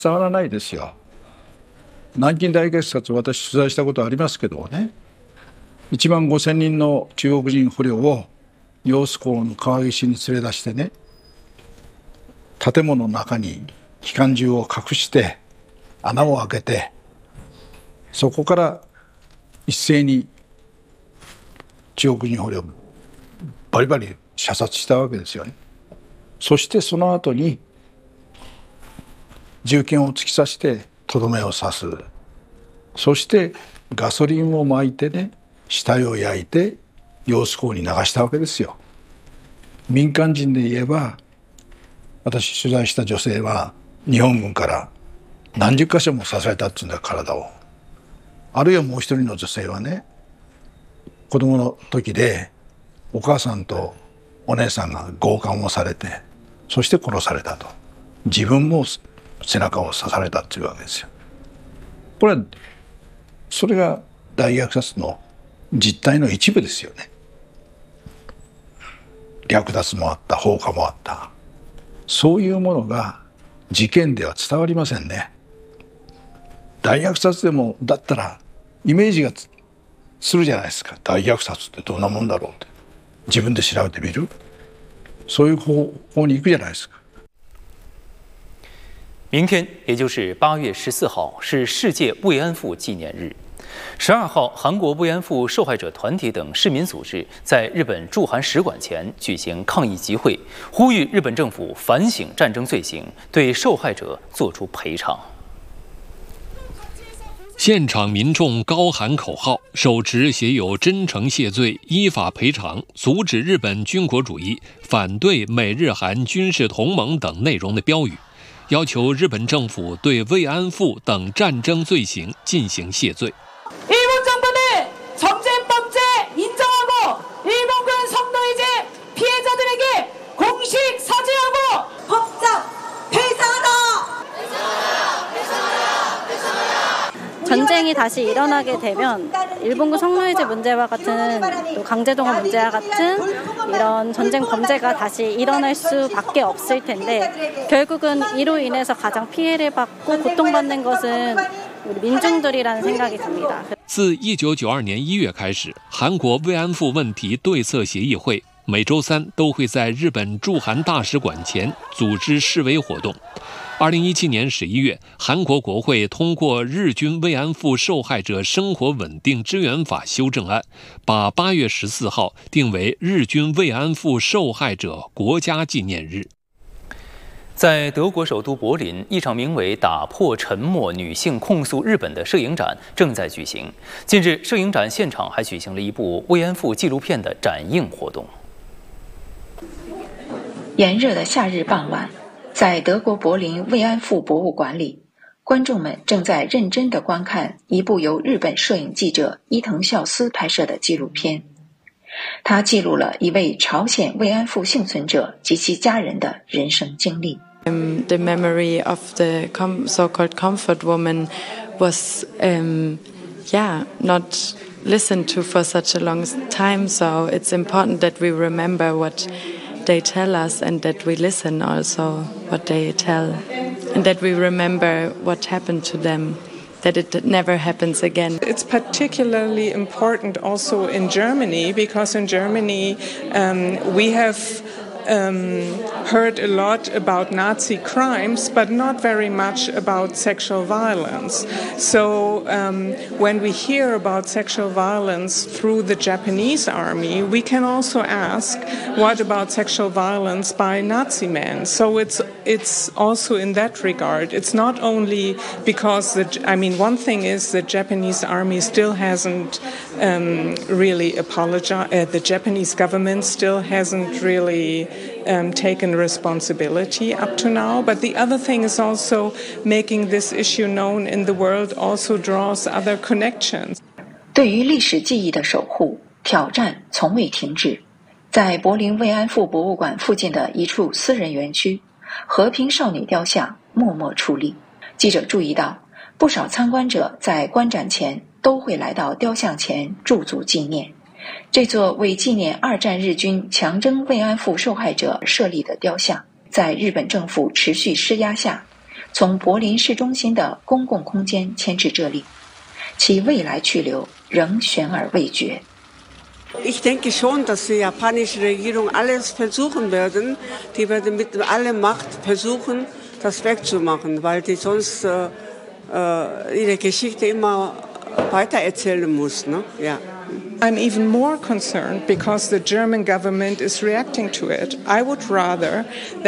伝わらないですよ。南京大虐殺、私取材したことありますけどね、1万5,000人の中国人捕虜を揚子江の川岸に連れ出してね、建物の中に機関銃を隠して穴を開けて、そこから一斉に中国人捕虜をバリバリ射殺したわけですよね。そしてその後に銃剣を突き刺してとどめを刺す。そしてガソリンを撒いてね、死体を焼いて揚子江に流したわけですよ。民間人で言えば、私取材した女性は日本軍から何十箇所も刺されたっていうんだ、体を。あるいはもう一人の女性はね、子供の時でお母さんとお姉さんが強姦をされて、そして殺されたと。自分も背中を刺されたっていうわけですよ。これはそれが大虐殺の実態の一部ですよね。略奪もあった、放火もあった。そういうものが事件では伝わりませんね。大虐殺でもだったらイメージがするじゃないですか。大虐殺ってどんなもんだろうって自分で調べてみる。そういう方向に行くじゃないですか。 明天，也就是8月14号，是世界慰安妇纪念日。12号，韩国慰安妇受害者团体等市民组织在日本驻韩使馆前举行抗议集会，呼吁日本政府反省战争罪行，对受害者作出赔偿。 现场民众高喊口号，手持写有“真诚谢罪、依法赔偿、阻止日本军国主义、反对美日韩军事同盟”等内容的标语，要求日本政府对慰安妇等战争罪行进行谢罪。 일본 정부는 전쟁 범죄 인정하고 일본군 성노예제 피해자들에게 공식 사죄하고 법적 배상하라! 전쟁이 다시 일어나게 되면 일본군 성노예제 문제와 같은 또 강제동원 문제와 같은 이런 전쟁 범죄가 다시 일어날 수밖에 없을 텐데 결국은 이로 인해서 가장 피해를 받고 고통받는 것은 우리 민중들이라는 생각이 듭니다. 自1992年1月开始，韩国慰安妇问题对策协议会每周三都会在日本驻韩大使馆前组织示威活动。2017年11月，韩国国会通过《日军慰安妇受害者生活稳定支援法》修正案，把8月14号定为日军慰安妇受害者国家纪念日。 在德国首都柏林，一场名为“打破沉默：女性控诉日本”的摄影展正在举行。近日，摄影展现场还举行了一部慰安妇纪录片的展映活动。 炎热的夏日傍晚，在德国柏林慰安妇博物馆里，观众们正在认真地观看一部由日本摄影记者伊藤孝司拍摄的纪录片。他记录了一位朝鲜慰安妇幸存者及其家人的人生经历。 The memory of the so-called comfort woman was, not listened to for such a long time. So it's important that we remember what they tell us and that we listen also what they tell, and that we remember what happened to them, that it never happens again. It's particularly important also in Germany, because in Germany we have heard a lot about Nazi crimes, but not very much about sexual violence. So when we hear about sexual violence through the Japanese army, we can also ask, what about sexual violence by Nazi men? So it's also in that regard. It's not only because one thing is the Japanese army still hasn't really apologized. The Japanese government still hasn't really taken responsibility up to now. But the other thing is also making this issue known in the world also draws other connections. 对于历史记忆的守护，挑战从未停止。在柏林慰安妇博物馆附近的一处私人园区，和平少女雕像默默矗立。记者注意到，不少参观者在观展前都会来到雕像前驻足纪念。这座为纪念2战日军强征慰安妇受害者设立的雕像，在日本政府持续施压下， 从柏林市中心的公共空间迁至这里，其未来去留仍悬而未决。 Ich denke schon, dass die japanische Regierung alles versuchen werden. Die werden mit aller Macht versuchen, das wegzumachen, weil die sonst ihre Geschichte immer weitererzählen muss. Ne? Ja. I'm even more concerned because the German government is reacting to it. I would rather